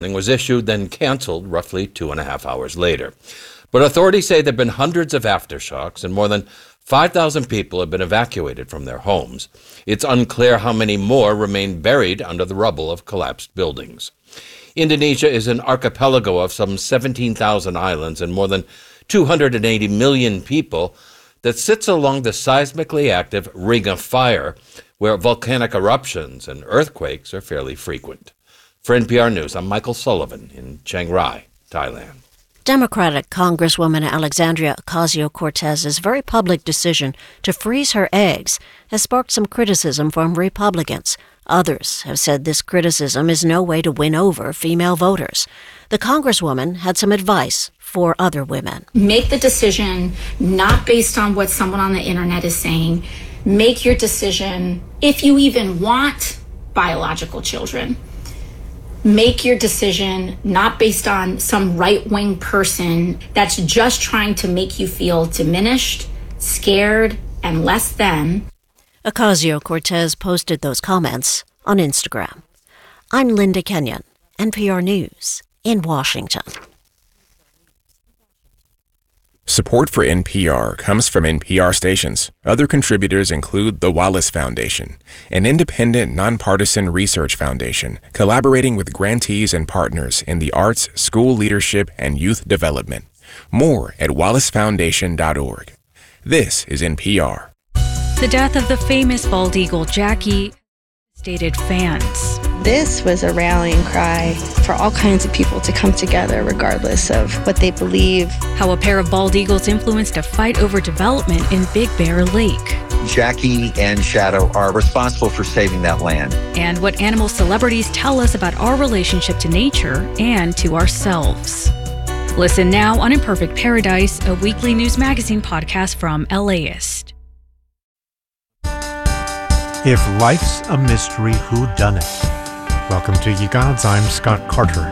was issued, then canceled roughly 2.5 hours later. But authorities say there have been hundreds of aftershocks and more than 5,000 people have been evacuated from their homes. It's unclear how many more remain buried under the rubble of collapsed buildings. Indonesia is an archipelago of some 17,000 islands and more than 280 million people that sits along the seismically active Ring of Fire, where volcanic eruptions and earthquakes are fairly frequent. For NPR News, I'm Michael Sullivan in Chiang Rai, Thailand. Democratic Congresswoman Alexandria Ocasio-Cortez's very public decision to freeze her eggs has sparked some criticism from Republicans. Others have said this criticism is no way to win over female voters. The Congresswoman had some advice for other women. Make the decision not based on what someone on the internet is saying. Make your decision if you even want biological children. Make your decision not based on some right-wing person that's just trying to make you feel diminished, scared, and less than. Ocasio-Cortez posted those comments on Instagram. I'm Linda Kenyon, NPR News in Washington. Support for NPR comes from NPR stations. Other contributors include the Wallace Foundation, an independent, nonpartisan research foundation collaborating with grantees and partners in the arts, school leadership, and youth development. More at wallacefoundation.org. This is NPR. The death of the famous bald eagle Jackie devastated fans. This was a rallying cry for all kinds of people to come together regardless of what they believe. How a pair of bald eagles influenced a fight over development in Big Bear Lake. Jackie and Shadow are responsible for saving that land. And what animal celebrities tell us about our relationship to nature and to ourselves. Listen now on Imperfect Paradise, a weekly news magazine podcast from LAist. If life's a mystery, who done it? Welcome to Ye Gods, I'm Scott Carter.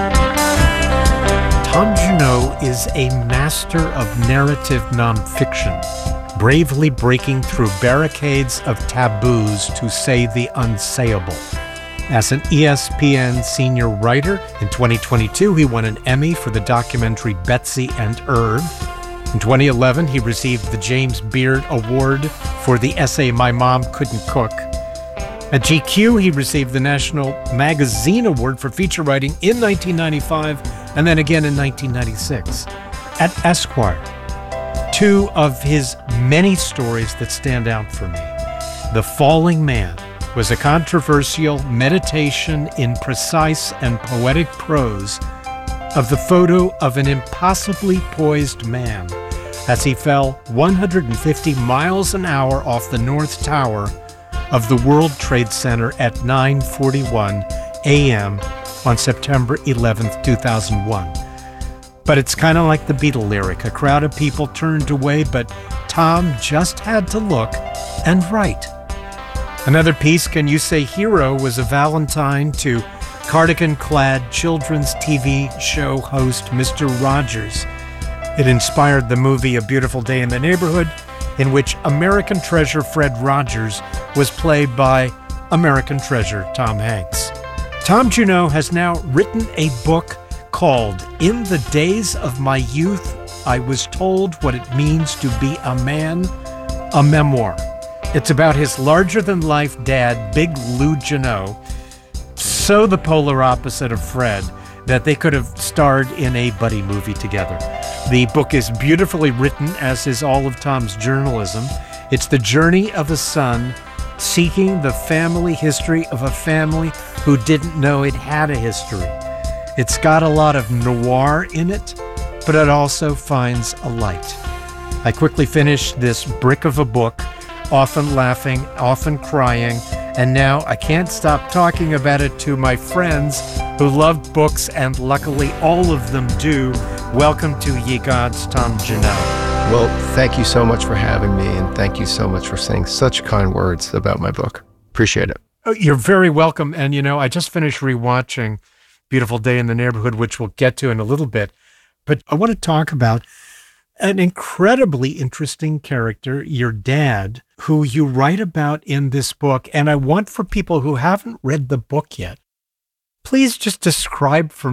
Tom Junod is a master of narrative nonfiction, bravely breaking through barricades of taboos to say the unsayable. As an ESPN senior writer, in 2022 he won an Emmy for the documentary Betsy and Irv. In 2011, he received the James Beard Award for the essay My Mom Couldn't Cook. At GQ, he received the National Magazine Award for feature writing in 1995 and then again in 1996. At Esquire, two of his many stories that stand out for me. The Falling Man was a controversial meditation in precise and poetic prose of the photo of an impossibly poised man as he fell 150 miles an hour off the North Tower of the World Trade Center at 9:41 a.m. on September 11th, 2001. But it's kind of like the Beatle lyric. A crowd of people turned away, but Tom just had to look and write. Another piece, Can You Say Hero, was a Valentine to cardigan-clad children's TV show host Mr. Rogers. It inspired the movie A Beautiful Day in the Neighborhood, in which American treasure Fred Rogers was played by American treasure Tom Hanks. Tom Junod has now written a book called In the Days of My Youth, I Was Told What It Means to Be a Man, a memoir. It's about his larger-than-life dad, Big Lou Junod, so the polar opposite of Fred that they could have starred in a buddy movie together. The book is beautifully written, as is all of Tom's journalism. It's the journey of a son seeking the family history of a family who didn't know it had a history. It's got a lot of noir in it, but it also finds a light. I quickly finished this brick of a book, often laughing, often crying, and now I can't stop talking about it to my friends who love books, and luckily all of them do. Welcome to Ye Gods, Tom Junod. Well, thank you so much for having me, and thank you so much for saying such kind words about my book. Appreciate it. Oh, you're very welcome. And, I just finished rewatching Beautiful Day in the Neighborhood, which we'll get to in a little bit. But I want to talk about an incredibly interesting character, your dad, who you write about in this book. And I want for people who haven't read the book yet please just describe for